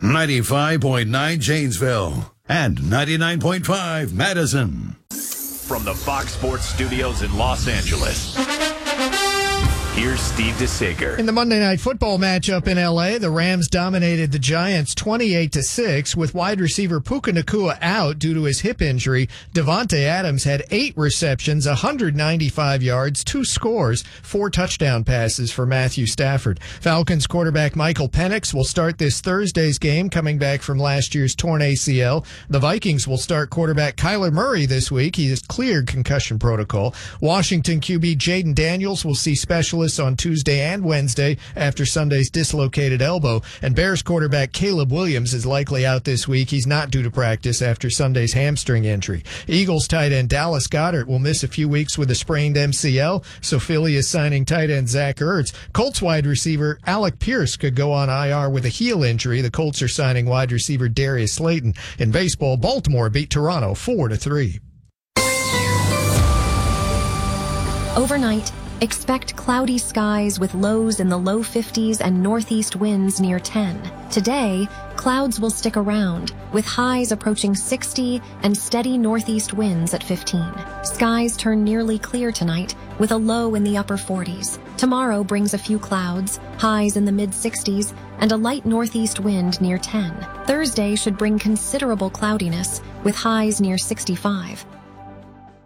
95.9 Janesville and 99.5 Madison. From the Fox Sports Studios in Los Angeles, here's Steve DeSager. In the Monday Night Football matchup in L.A., the Rams dominated the Giants 28-6 with wide receiver Puka Nacua out due to his hip injury. Devontae Adams had 8 receptions, 195 yards, 2 scores, 4 touchdown passes for Matthew Stafford. Falcons quarterback Michael Penix will start this Thursday's game, coming back from last year's torn ACL. The Vikings will start quarterback Kyler Murray this week. He has cleared concussion protocol. Washington QB Jaden Daniels will see specialists on Tuesday and Wednesday after Sunday's dislocated elbow. And Bears quarterback Caleb Williams is likely out this week. He's not due to practice after Sunday's hamstring injury. Eagles tight end Dallas Goedert will miss a few weeks with a sprained MCL, so Philly is signing tight end Zach Ertz. Colts wide receiver Alec Pierce could go on IR with a heel injury. The Colts are signing wide receiver Darius Slayton. In baseball, Baltimore beat Toronto 4-3. Overnight, expect cloudy skies with lows in the low 50s and northeast winds near 10. Today, clouds will stick around, with highs approaching 60 and steady northeast winds at 15. Skies turn nearly clear tonight, with a low in the upper 40s. Tomorrow brings a few clouds, highs in the mid-60s, and a light northeast wind near 10. Thursday should bring considerable cloudiness, with highs near 65.